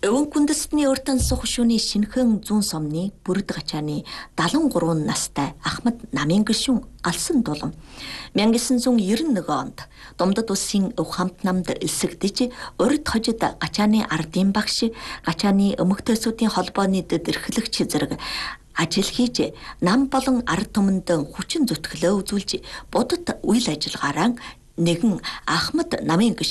Өвөн күндэстний уртан сухшууны шинхэн зүүн сомны бүрд гачааны 73 настай Ахмад намын гишүүн алсан дулам 1991 онд Домдод улсын өв хамт намд элсэгдэж урд хожид гачааны ардын багш гачааны өмгтөөсүүдийн холбооны дэд эрхлэгч зэрэг ажил хийж нам болон ард түмэнд хүчин зүтгэлөө үзүүлж будад үйл ажиллагаараа нэгэн Ахмад намын гишүүн